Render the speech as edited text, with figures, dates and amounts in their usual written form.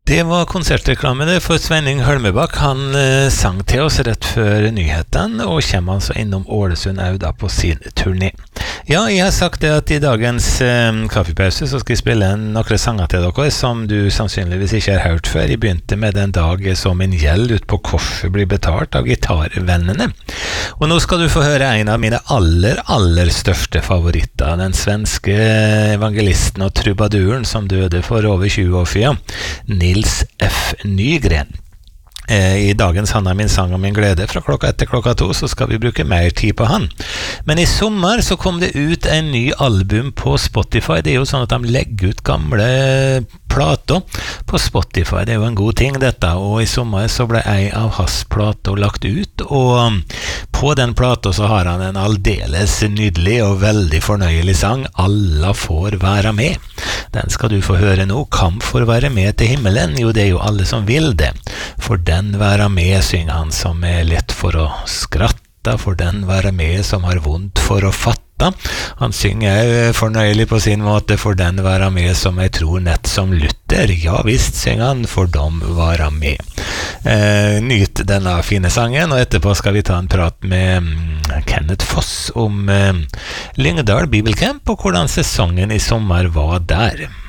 Det var konsertreklamene for Svenning Hølmebakk. Han sang til oss rett før nyheten, og kommer altså innom Ålesund Auda på sin turné. Ja, jeg har sagt det at i dagens kaffepause så skal jeg spille noen sanger til dere som du sannsynligvis ikke har hørt før. Jeg begynte med Den dag som en gjeld ut på korset blir betalt av gitarvennene. Og nå skal du få høre en av mine aller største favoritter, den svenske evangelisten og trubaduren som døde for over 20 år siden, Nils F. Nygren. I dagens Han er min sang og min glede fra klokka 1 til klokka 2 så skal vi bruke mer tid på han. Men i sommer så kom det ut en ny album på Spotify. Det er jo sånn at de legger ut gamle plater på Spotify. Det er jo en god ting dette, og i sommer så ble en av hans plater lagt ut, og på den plata så har han en aldeles nydelig og veldig fornøyelig sang, Alla får være med. Den skal du få høre nå. Kamp for å være med til himmelen. Jo, det er jo alle som vil det. For den være med, synger han, som er lett for å skratta. For den være med, som har vondt for å fatta. Han synger fornøyelig på sin måte. For den være med, som jeg tror nett som Luther. Ja visst, synger han, for dem være med. Nyt denne fine sangen, og etterpå skal vi ta en prat med Kenneth Foss om Lyngdal Bibelcamp og hvordan sesongen i sommer var der.